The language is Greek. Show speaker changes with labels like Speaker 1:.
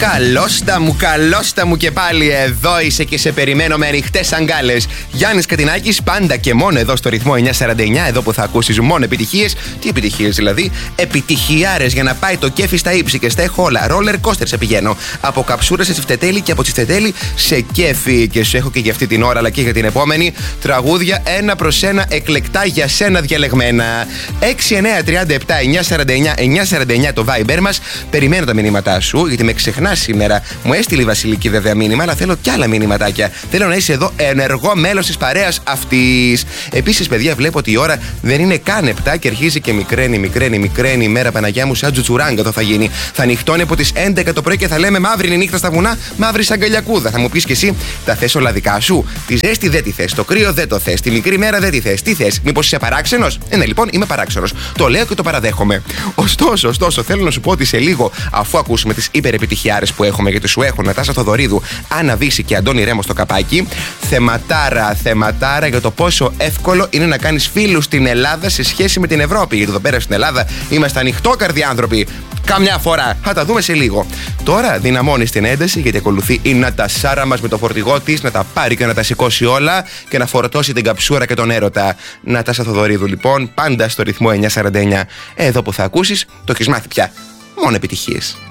Speaker 1: Καλώστα μου και πάλι εδώ είσαι και σε περιμένω με ανοιχτές αγκάλες. Γιάννης Κατινάκης, πάντα και μόνο εδώ στο ρυθμό 949, εδώ που θα ακούσεις μόνο επιτυχίες. Τι επιτυχίες δηλαδή? Επιτυχιάρες για να πάει το κέφι στα ύψη και στα έχω όλα. Roller coaster σε πηγαίνω. Από καψούρες σε τσιφτετέλη και από τσιφτετέλη σε κέφι. Και σου έχω και για αυτή την ώρα αλλά και για την επόμενη τραγούδια ένα προς ένα εκλεκτά για σένα διαλεγμένα. 6937-949-949 το Viber μας. Περιμένω τα μηνύματά σου γιατί με ξεχνάς σήμερα. Μου έστειλε η Βασιλική βέβαια μήνυμα, αλλά θέλω κι άλλα μηνύματάκια. Θέλω να είσαι εδώ ενεργό μέλος της παρέας αυτής. Επίσης, παιδιά, βλέπω ότι η ώρα δεν είναι καν 7 και αρχίζει και μικραίνει η μέρα, Παναγιά μου, σαν τζουτσουράγκα θα γίνει. Θα νυχτώνει από τις 11 το πρωί και θα λέμε μαύρη είναι η νύχτα στα βουνά, μαύρη σαν καλιακούδα. Θα μου πεις κι εσύ, τα θες όλα δικά σου. Τη ζέστη δεν τη θες, το κρύο δεν το θες, τη μικρή μέρα δεν τη θες. Τι θες, μήπως είσαι παράξενος? Ναι, λοιπόν, είμαι παράξενος. Το λέω και το παραδέχομαι. Ωστόσο, θέλω να σου πω ότι σε λίγο, αφού ακούσουμε τις υπερεπιτυχιάρες που έχουμε, γιατί σου έχω Νατάσα Θοδωρίδου, Άννα Βύση και Αντώνη Ρέμο στο καπάκι, θεματάρα για το πόσο εύκολο είναι να κάνεις φίλους στην Ελλάδα σε σχέση με την Ευρώπη. Γιατί εδώ πέρα στην Ελλάδα είμαστε ανοιχτόκαρδοι άνθρωποι. Καμιά φορά. Θα τα δούμε σε λίγο. Τώρα δυναμώνεις την ένταση γιατί ακολουθεί η Νατασάρα μας με το φορτηγό της να τα πάρει και να τα σηκώσει όλα και να φορτώσει την καψούρα και τον έρωτα. Νατάσα Θοδωρίδου λοιπόν, πάντα στο ρυθμό 949. Εδώ που θα ακούσεις, το έχεις μάθει πια. Μόνο επιτυχίες.